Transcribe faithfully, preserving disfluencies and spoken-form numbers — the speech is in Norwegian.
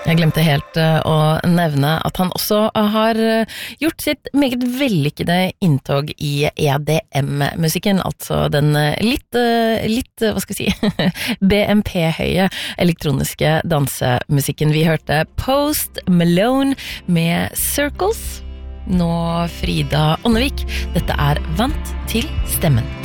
Jeg glemte helt uh, å nevne at han også har uh, gjort sitt meget vellykkede inntog i E D M-musikken, altså den uh, litt, uh, litt, uh, hva skal jeg si, B M P-høye elektroniske dansemusikken. Vi hørte Post Malone med Circles. Nå Frida Ånnevik, dette er Vant til stemmen.